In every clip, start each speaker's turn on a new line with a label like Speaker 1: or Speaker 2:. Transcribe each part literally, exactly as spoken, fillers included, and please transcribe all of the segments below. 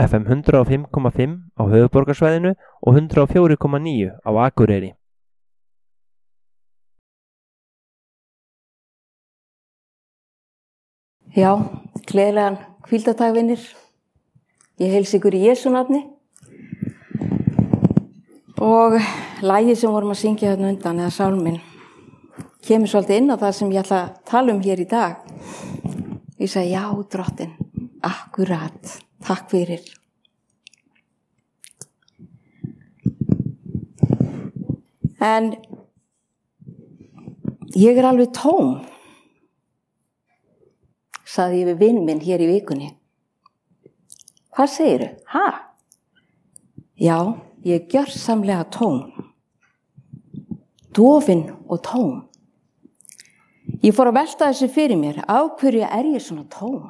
Speaker 1: F M hundrað og fimm komma fimm á höfuðborgarsvæðinu og hundrað og fjögur komma níu á Akureyri.
Speaker 2: Já, gleðilegan hvíldardag, vinir. Ég heilsa ykkur í Jesú nafni. Og lagið sem vorum að syngja þarna undan, eða sálminn, kemur svolítið inn á það sem ég ætla að tala um hér í dag. Ég sagði, já, Drottinn, akkurat, takk fyrir. En ég er alveg tóm, sagði ég við vin minn hér í vikunni. Hvað segirðu? Ha? Já, ég er gjörsamlega tóm. Dofin og tóm. Ég fór að velta þessu fyrir mér. Af hverju er ég svona tóm?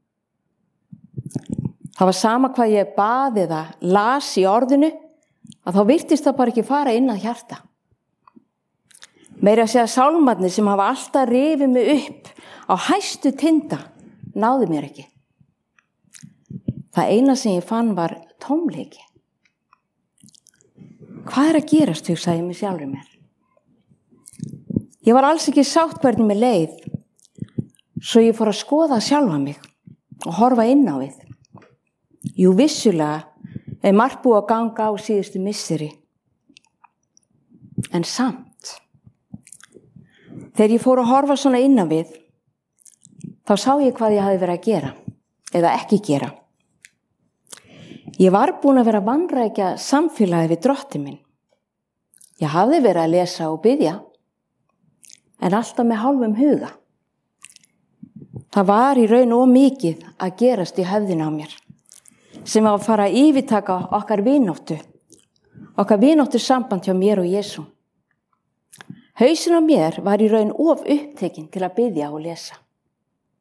Speaker 2: Það var sama hvað ég bað eða las í orðinu, að þá virtist það bara ekki fara inn að hjarta. Meira að segja sálmarnir sem hafa alltaf rifið mig upp á hæstu tinda, náði mér ekki. Það eina sem ég fann var tómleiki. Hvað er að gerast, hugsaði ég mig sjálfur mér. Ég var alls ekki sátt hvernig mér leið, svo ég fór að skoða sjálfa mig og horfa inn á við. Jú, vissulega er margt búið að ganga á síðustu misseri. En samt, þegar ég fór að horfa svona inn á við, þá sá ég hvað ég hafi verið að gera, eða ekki gera. Ég var búin að vera að vanrækja samfélagið við Drottinn minn. Ég hafði verið að lesa og biðja, en alltaf með hálfum huga. Það var í raun og mikið að gerast í höfðinu á mér, sem var að fara að yfirtaka okkar vináttu, okkar vináttu samband hjá mér og Jesú. Hausinn á mér var í raun of upptekinn til að biðja og lesa.